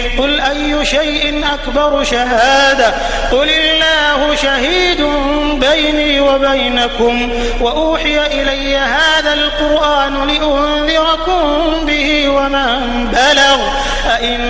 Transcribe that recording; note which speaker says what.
Speaker 1: قل أي شيء أكبر شهادة قل الله شهيد بيني وبينكم وأوحي إلي هذا القرآن لأنذركم به ومن بلغ